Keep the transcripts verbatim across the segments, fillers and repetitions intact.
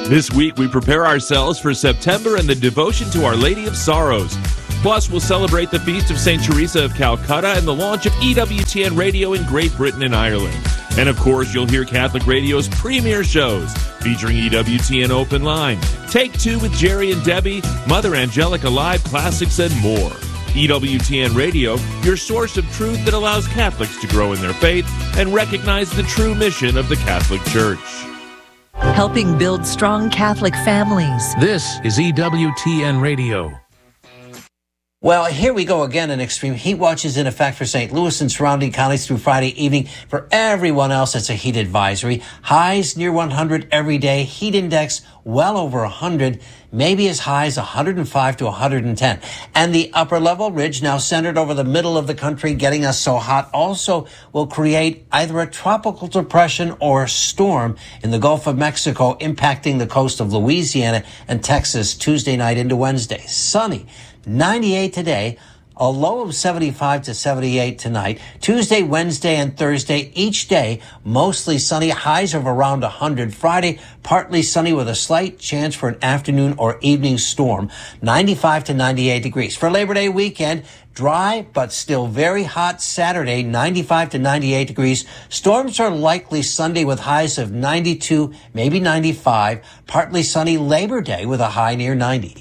This week, we prepare ourselves for September and the devotion to Our Lady of Sorrows. Plus, we'll celebrate the feast of Saint Teresa of Calcutta and the launch of E W T N Radio in Great Britain and Ireland. And of course, you'll hear Catholic Radio's premier shows featuring E W T N Open Line, Take Two with Jerry and Debbie, Mother Angelica Live Classics, and more. E W T N Radio, your source of truth that allows Catholics to grow in their faith and recognize the true mission of the Catholic Church. Helping build strong Catholic families. This is E W T N Radio. Well, here we go again. An extreme heat watch is in effect for Saint Louis and surrounding counties through Friday evening. For everyone else, it's a heat advisory. Highs near one hundred every day. Heat index well over one hundred, maybe as high as one hundred five to one hundred ten. And the upper level ridge, now centered over the middle of the country, getting us so hot, also will create either a tropical depression or a storm in the Gulf of Mexico, impacting the coast of Louisiana and Texas Tuesday night into Wednesday. Sunny. ninety-eight today, a low of seventy-five to seventy-eight tonight. Tuesday, Wednesday, and Thursday, each day, mostly sunny, highs of around one hundred. Friday, partly sunny with a slight chance for an afternoon or evening storm, ninety-five to ninety-eight degrees. For Labor Day weekend, dry but still very hot Saturday, ninety-five to ninety-eight degrees. Storms are likely Sunday with highs of ninety-two, maybe ninety-five. Partly sunny Labor Day with a high near ninety.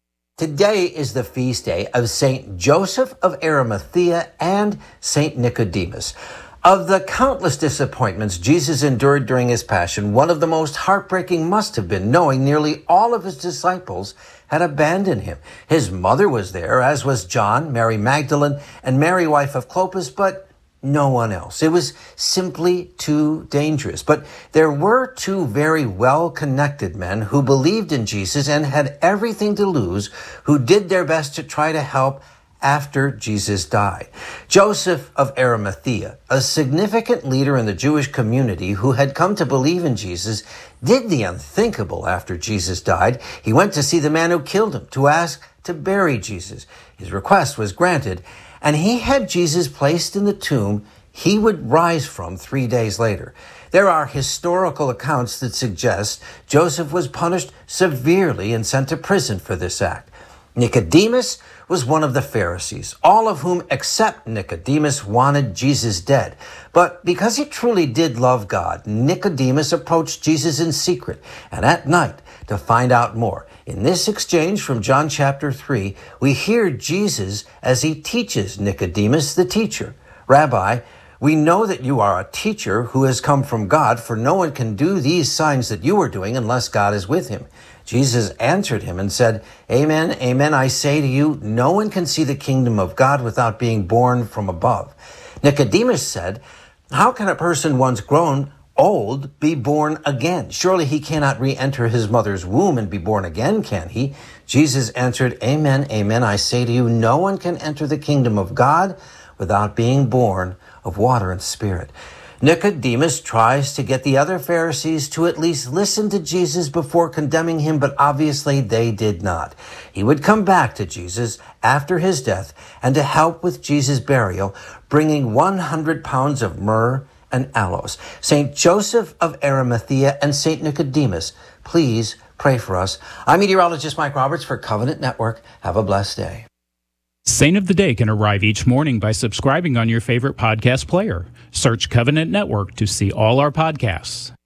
Today is the feast day of Saint Joseph of Arimathea and Saint Nicodemus. Of the countless disappointments Jesus endured during his passion, one of the most heartbreaking must have been knowing nearly all of his disciples had abandoned him. His mother was there, as was John, Mary Magdalene, and Mary, wife of Clopas, but no one else. It was simply too dangerous. But there were two very well-connected men who believed in Jesus and had everything to lose, who did their best to try to help after Jesus died. Joseph of Arimathea, a significant leader in the Jewish community who had come to believe in Jesus, did the unthinkable after Jesus died. He went to see the man who killed him to ask to bury Jesus. His request was granted, and he had Jesus placed in the tomb he would rise from three days later. There are historical accounts that suggest Joseph was punished severely and sent to prison for this act. Nicodemus was one of the Pharisees, all of whom except Nicodemus wanted Jesus dead. But because he truly did love God, Nicodemus approached Jesus in secret and at night to find out more. In this exchange from John chapter three, we hear Jesus as he teaches Nicodemus, the teacher. Rabbi, we know that you are a teacher who has come from God, for no one can do these signs that you are doing unless God is with him. Jesus answered him and said, Amen, amen, I say to you, no one can see the kingdom of God without being born from above. Nicodemus said, how can a person once grown old be born again? Surely he cannot re-enter his mother's womb and be born again, can he? Jesus answered, Amen, amen, I say to you, no one can enter the kingdom of God without being born of water and spirit. Nicodemus tries to get the other Pharisees to at least listen to Jesus before condemning him, but obviously they did not. He would come back to Jesus after his death and to help with Jesus' burial, bringing one hundred pounds of myrrh and aloes. Saint Joseph of Arimathea and Saint Nicodemus, please pray for us. I'm meteorologist Mike Roberts for Covenant Network. Have a blessed day. Saint of the Day can arrive each morning by subscribing on your favorite podcast player. Search Covenant Network to see all our podcasts.